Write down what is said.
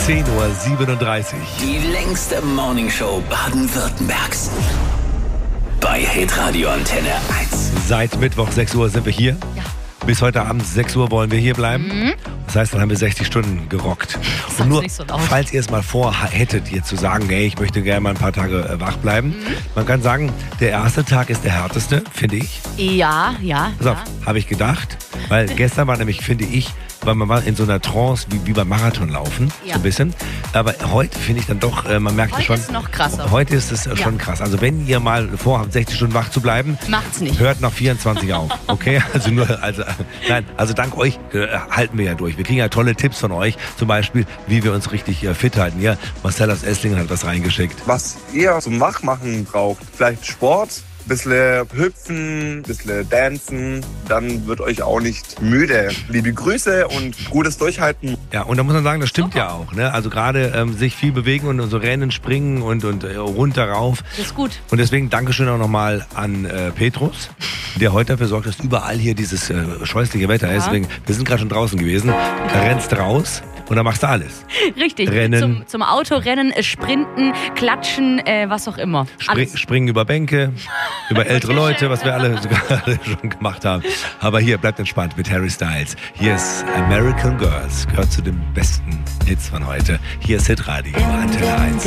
10:37 Uhr. Die längste Morningshow Baden-Württembergs. Bei Hitradio Antenne 1. Seit Mittwoch 6 Uhr sind wir hier. Ja. Bis heute Abend 6 Uhr wollen wir hier bleiben. Das heißt, dann haben wir 60 Stunden gerockt. Und nur, nicht so laut. falls ihr es mal vorhättet, ihr zu sagen, hey, ich möchte gerne mal ein paar Tage wach bleiben. Man kann sagen, der erste Tag ist der härteste, finde ich. Ja. Pass auf, habe ich gedacht. Weil gestern war nämlich, finde ich, weil man war in so einer Trance wie beim Marathonlaufen, Ja. so ein bisschen. Aber heute finde ich dann doch, man merkt Heute schon. ist noch krasser. Heute ist es schon krass. Also wenn ihr mal vorhabt, 60 Stunden wach zu bleiben, Macht's nicht. hört nach 24 auf, okay? Also dank euch halten wir ja durch. Wir kriegen ja tolle Tipps von euch, zum Beispiel, wie wir uns richtig fit halten. Ja, Marcel aus Esslingen hat was reingeschickt. Was ihr zum Wachmachen braucht, vielleicht Sport, bisschen hüpfen, bisschen dancen, dann wird euch auch nicht müde. Liebe Grüße und gutes Durchhalten. Ja, und da muss man sagen, das stimmt ja auch. Ne? Also gerade sich viel bewegen und so rennen, springen und runter rauf. Das ist gut. Und deswegen Dankeschön auch nochmal an Petrus, der heute dafür sorgt, dass überall hier dieses scheußliche Wetter ist. Deswegen, wir sind gerade schon draußen gewesen. Da rennst raus und dann machst du alles. Richtig. Rennen. Zum Autorennen, Sprinten, Klatschen, was auch immer. Alles. Springen über Bänke, über ältere Leute, was wir alle sogar schon gemacht haben. Aber hier, bleibt entspannt mit Harry Styles. Hier ist American Girls, gehört zu den besten Hits von heute. Hier ist Hitradio Antenne 1.